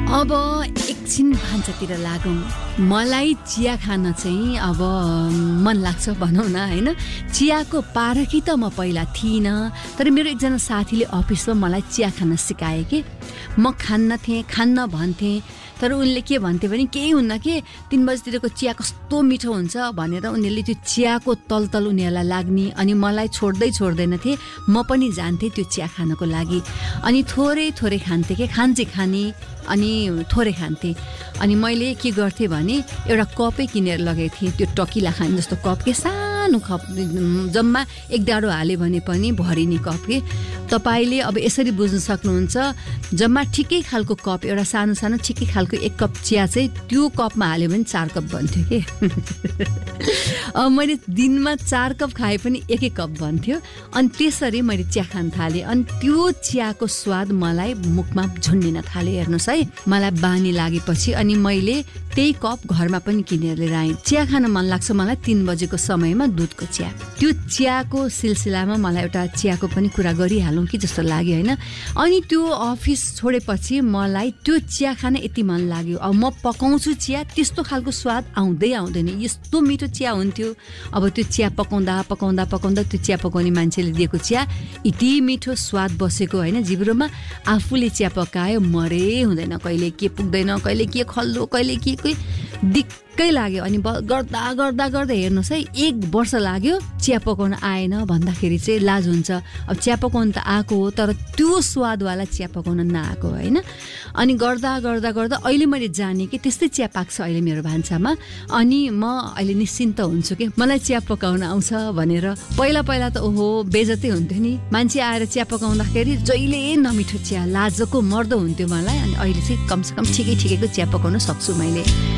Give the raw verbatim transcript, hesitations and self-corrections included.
अब एकछिन भान्सातिर लागौँ। मलाई चिया खान चाहिँ अब मन लाग्छ भनौँ न होइन। चियाको पारखी त म पहिला थिइनँ, तर मेरो एकजना साथीले अफिसमा मलाई चिया खान सिकाए कि म खान्न थिएँ, खान्न भन्थेँ, तर उनले के भन्थे भने केही हुन्न कि तीन बजीतिरको चिया कस्तो मिठो हुन्छ भनेर उनीहरूले त्यो चियाको तलतल उनीहरूलाई लाग्ने, अनि मलाई छोड्दै छोड्दैन थिए। म पनि जान्थेँ त्यो चिया खानको लागि, अनि थोरै थोरै खान्थेँ कि खान्चे खाने अनि थोरै खान्थेँ। अनि मैले के गर्थेँ भने एउटा कपै किनेर लगेको थिएँ, त्यो टकिला खाने जस्तो कप के सानो कप, जम्मा एक डाडो हाल्यो भने पनि भरिने कप के। तपाईँले अब यसरी बुझ्न सक्नुहुन्छ, जम्मा ठिकै खालको कप, एउटा सानो सानो ठिकै खालको एक कप चिया चाहिँ त्यो कपमा हाल्यो भने चार कप बन्थ्यो कि। अब मैले दिनमा चार कप खाए पनि एक एक कप बन्थ्यो। अनि त्यसरी मैले चिया खान थालेँ, अनि त्यो चियाको स्वाद मलाई मुखमा झुन्डिन थाल्यो। हेर्नुहोस् है, मलाई बानी लागेपछि अनि मैले त्यही कप घरमा पनि किनेर लिएर आएँ। चिया खान मन लाग्छ मलाई तीन बजेको समयमा, दुधको चिया। त्यो चियाको सिलसिलामा मलाई एउटा चियाको पनि कुरा गरिहालौँ कि जस्तो लाग्यो होइन। अनि त्यो अफिस छोडेपछि मलाई त्यो चिया खान यति मन लाग्यो। अब म पकाउँछु चिया, त्यस्तो खालको स्वाद आउँदै आउँदैन, यस्तो मिठो चिया हुन्थ्यो। अब त्यो चिया पकाउँदा पकाउँदा पकाउँदा त्यो चिया पकाउने मान्छेले दिएको चिया यति मिठो स्वाद बसेको होइन जिब्रोमा। आफूले चिया पकायो मरे हुँदैन, कहिले के पुग्दैन, कहिले के खल्लो, कहिले के के दिक्कै लाग्यो। अनि गर्दा गर्दा गर्दा हेर्नुहोस् है, एक वर्ष लाग्यो चिया पकाउन आएन भन्दाखेरि चाहिँ लाज हुन्छ। अब चिया पकाउन त आएको हो, तर त्यो स्वादवाला चिया पकाउन नआएको होइन। अनि गर्दा गर्दा गर्दा अहिले मैले जाने कि त्यस्तै चिया पाक्छ अहिले मेरो भान्सामा। अनि म अहिले निश्चिन्त हुन्छु कि मलाई चिया पकाउन आउँछ भनेर। पहिला पहिला त ओहो बेजतै हुन्थ्यो नि, मान्छे आएर चिया पकाउँदाखेरि जहिले नमिठो चिया, लाजको मर्दो हुन्थ्यो मलाई। अनि अहिले चाहिँ कमसेकम ठिकै ठिकैको चिया पकाउन सक्छु मैले।